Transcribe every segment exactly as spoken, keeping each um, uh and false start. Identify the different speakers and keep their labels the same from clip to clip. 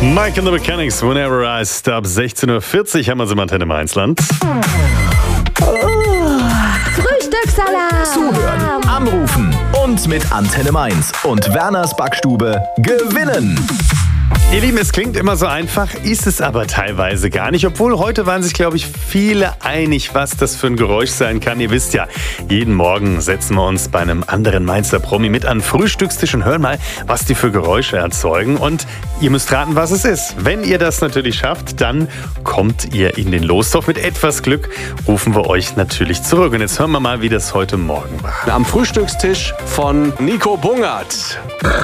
Speaker 1: Mike and the Mechanics, Whenever I Stop. sechzehn Uhr vierzig haben wir sie im Antenne Mainzland.
Speaker 2: Frühstückssalat.
Speaker 3: Zuhören, anrufen und mit Antenne Mainz und Werners Backstube gewinnen.
Speaker 1: Ihr Lieben, es klingt immer so einfach, ist es aber teilweise gar nicht. Obwohl, heute waren sich, glaube ich, viele einig, was das für ein Geräusch sein kann. Ihr wisst ja, jeden Morgen setzen wir uns bei einem anderen Mainzer Promi mit an den Frühstückstisch und hören mal, was die für Geräusche erzeugen. Und ihr müsst raten, was es ist. Wenn ihr das natürlich schafft, dann kommt ihr in den Lostopf. Mit etwas Glück rufen wir euch natürlich zurück. Und jetzt hören wir mal, wie das heute Morgen war.
Speaker 4: Am Frühstückstisch von Nico Bungert.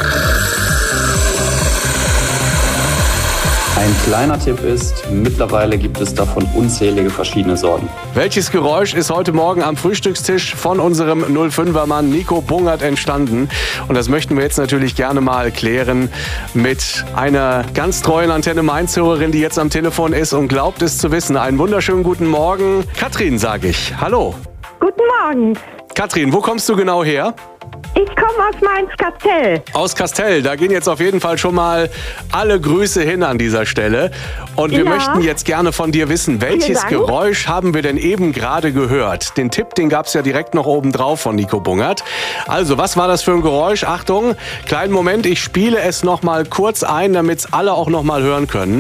Speaker 5: Ein kleiner Tipp ist, mittlerweile gibt es davon unzählige verschiedene Sorten.
Speaker 4: Welches Geräusch ist heute Morgen am Frühstückstisch von unserem null fünfer Mann Nico Bungert entstanden? Und das möchten wir jetzt natürlich gerne mal klären mit einer ganz treuen Antenne Mainz-Hörerin, die jetzt am Telefon ist und glaubt es zu wissen. Einen wunderschönen guten Morgen. Katrin, sage ich. Hallo.
Speaker 6: Guten Morgen.
Speaker 4: Katrin, wo kommst du genau her?
Speaker 6: Ich komme aus Mainz-Kastell.
Speaker 4: Aus Kastell, da gehen jetzt auf jeden Fall schon mal alle Grüße hin an dieser Stelle. Und wir
Speaker 6: Ja.
Speaker 4: möchten jetzt gerne von dir wissen, welches
Speaker 6: Dank.
Speaker 4: Geräusch haben wir denn eben gerade gehört? Den Tipp, den gab es ja direkt noch oben drauf von Nico Bungert. Also, was war das für ein Geräusch? Achtung, kleinen Moment, ich spiele es noch mal kurz ein, damit es alle auch noch mal hören können.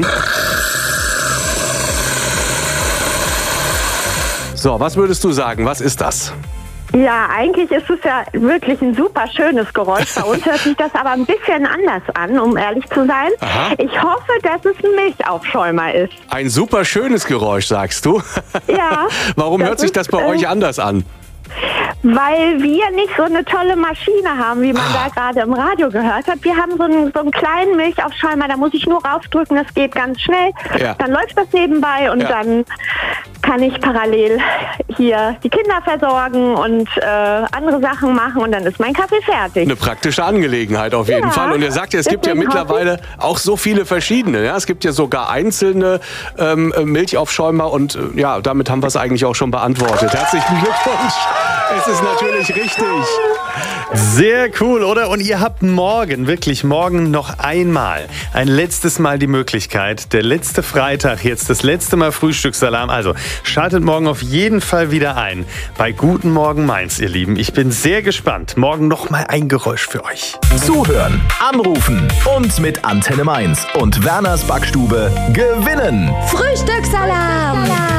Speaker 4: So, was würdest du sagen? Was ist das?
Speaker 6: Ja, eigentlich ist es ja wirklich ein super schönes Geräusch. Bei uns hört sich das aber ein bisschen anders an, um ehrlich zu sein.
Speaker 4: Aha.
Speaker 6: Ich hoffe, dass es ein Milchaufschäumer ist.
Speaker 4: Ein super schönes Geräusch, sagst du?
Speaker 6: Ja.
Speaker 4: Warum
Speaker 6: das
Speaker 4: hört sich
Speaker 6: ist,
Speaker 4: das bei
Speaker 6: äh,
Speaker 4: euch anders an?
Speaker 6: Weil wir nicht so eine tolle Maschine haben, wie man
Speaker 4: Ah.
Speaker 6: da gerade im Radio gehört hat. Wir haben so einen, so einen kleinen Milchaufschäumer, da muss ich nur raufdrücken, das geht ganz schnell.
Speaker 4: Ja.
Speaker 6: Dann läuft das nebenbei und
Speaker 4: Ja.
Speaker 6: dann kann ich parallel hier die Kinder versorgen und äh, andere Sachen machen und dann ist mein Kaffee fertig.
Speaker 4: Eine praktische Angelegenheit auf jeden
Speaker 6: Ja,
Speaker 4: Fall. Und er sagt ja, es gibt ja
Speaker 6: deswegen
Speaker 4: mittlerweile auch so viele verschiedene. Ja? Es gibt ja sogar einzelne ähm, Milchaufschäumer und äh, ja, damit haben wir es eigentlich auch schon beantwortet. Herzlichen Glückwunsch. Es ist natürlich richtig.
Speaker 1: Sehr cool, oder? Und ihr habt morgen, wirklich morgen noch einmal, ein letztes Mal die Möglichkeit, der letzte Freitag, jetzt das letzte Mal Frühstücksalarm. Also schaltet morgen auf jeden Fall wieder ein bei Guten Morgen Mainz, ihr Lieben. Ich bin sehr gespannt. Morgen noch mal ein Geräusch für euch.
Speaker 3: Zuhören, anrufen und mit Antenne Mainz und Werners Backstube gewinnen.
Speaker 2: Frühstückssalat.